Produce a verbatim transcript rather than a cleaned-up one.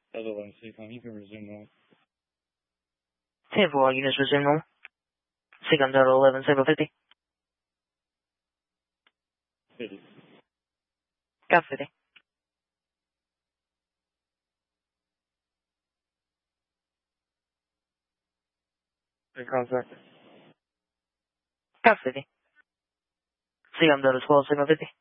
Otherwise, Seacom, you can resume normal. ten four, all units resume normal. Seacom total eleven seven fifty. fifty. Got fifty. Take contact. Got fifty. Seacom total twelve seven fifty.